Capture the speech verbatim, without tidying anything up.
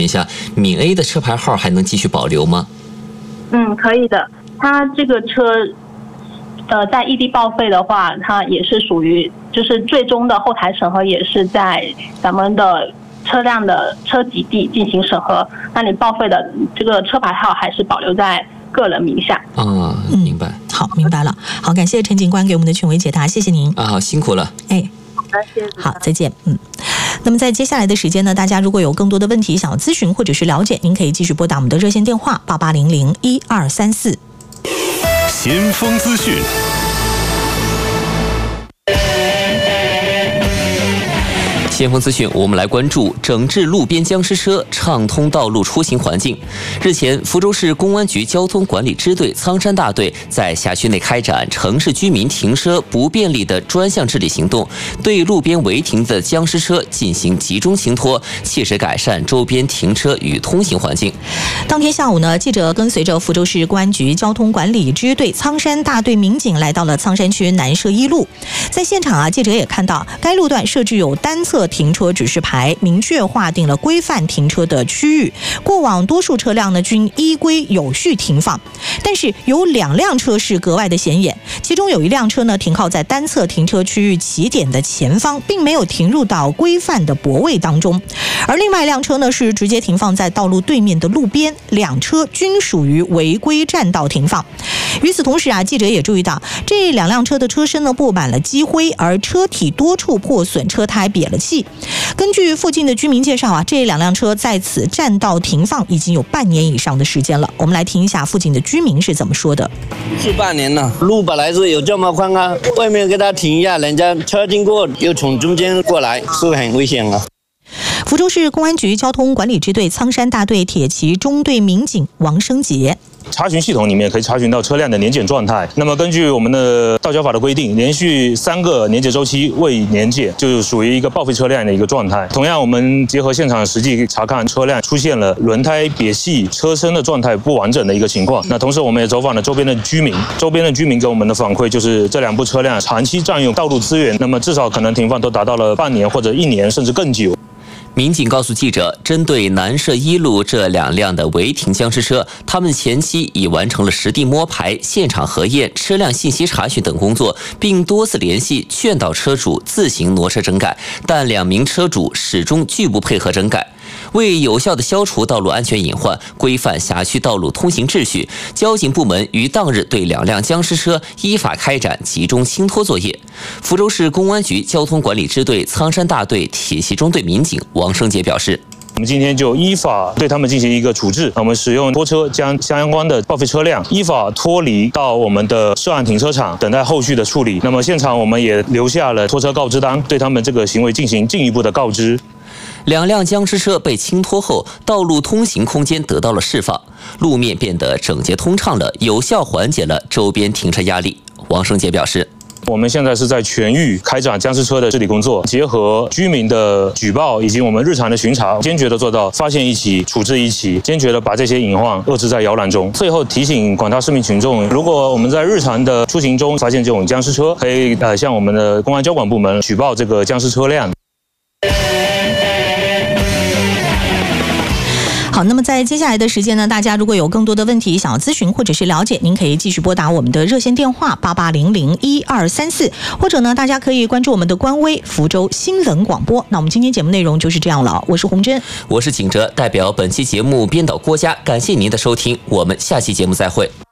一下，闽 A 的车牌号还能继续保留吗？ 嗯，可以的。它这个车，呃，在异地报废的话，它也是属于，就是最终的后台审核也是在咱们的车辆的车籍地进行审核。那你报废的这个车牌号还是保留在个人名下。 啊，明白。嗯、 好，明白了。好，感谢陈警官给我们的权威解答，谢谢您。 啊，好，辛苦了。 哎。好，再见。嗯，那么在接下来的时间呢，大家如果有更多的问题想要咨询或者是了解，您可以继续拨打我们的热线电话八八零零一二三四。 先锋资讯。 先锋资讯，我们来关注整治路边僵尸车，畅通道路出行环境。日前，福州市公安局交通管理支队苍山大队在辖区内开展城市居民停车不便利的专项治理行动，对路边违停的僵尸车进行集中清拖，切实改善周边停车与通行环境。 当天下午呢，记者跟随着福州市公安局交通管理支队苍山大队民警来到了苍山区南社一路，在现场啊，记者也看到该路段设置有单侧停车指示牌，明确划定了规范停车的区域。过往多数车辆呢均依规有序停放，但是有两辆车是格外的显眼，其中有一辆车呢停靠在单侧停车区域起点的前方，并没有停入到规范的泊位当中，而另外一辆车呢是直接停放在道路对面的路边，两车均属于违规占道停放。与此同时啊，记者也注意到这两辆车的车身呢布满了积灰，而车体多处破损，车胎瘪了气。根据附近的居民介绍啊，这两辆车在此占道停放已经有半年以上的时间了。我们来听一下附近的居民是怎么说的。 是半年了，路本来是有这么宽啊，外面给他停一下，人家车经过又从中间过来，是很危险啊。 福州市公安局交通管理支队苍山大队铁骑中队民警王生杰。 查询系统里面可以查询到车辆的年检状态。那么根据我们的道交法的规定，连续三个年检周期未年检，就属于一个报废车辆的一个状态。同样，我们结合现场实际查看，车辆出现了轮胎瘪细、车身的状态不完整的一个情况。那同时，我们也走访了周边的居民，周边的居民给我们的反馈就是这两部车辆长期占用道路资源，那么至少可能停放都达到了半年或者一年，甚至更久。 民警告诉记者，针对南社一路这两辆的违停僵尸车，他们前期已完成了实地摸排、现场核验、车辆信息查询等工作，并多次联系劝导车主自行挪车整改，但两名车主始终拒不配合整改。为有效地消除道路安全隐患，规范辖区道路通行秩序，交警部门于当日对两辆僵尸车依法开展集中清拖作业。福州市公安局交通管理支队苍山大队铁骑中队民警王生杰表示， 我们今天就依法对他们进行一个处置，我们使用拖车将相关的报废车辆依法脱离到我们的涉案停车场，等待后续的处理。那么现场我们也留下了拖车告知单，对他们这个行为进行进一步的告知。 两辆僵尸车被清拖后，道路通行空间得到了释放，路面变得整洁通畅了，有效缓解了周边停车压力。王生杰表示， 我们现在是在全域开展僵尸车的治理工作，结合居民的举报以及我们日常的巡查，坚决的做到发现一起处置一起，坚决的把这些隐患遏制在摇篮中。最后提醒广大市民群众，如果我们在日常的出行中发现这种僵尸车，可以呃向我们的公安交管部门举报这个僵尸车辆。 好，那么在接下来的时间呢，大家如果有更多的问题想要咨询或者是了解，您可以继续拨打我们的热线电话八八零零一二三四，或者呢，大家可以关注我们的官微福州新闻广播。那我们今天节目内容就是这样了，我是洪真， 我是景哲，代表本期节目编导郭佳，感谢您的收听，我们下期节目再会。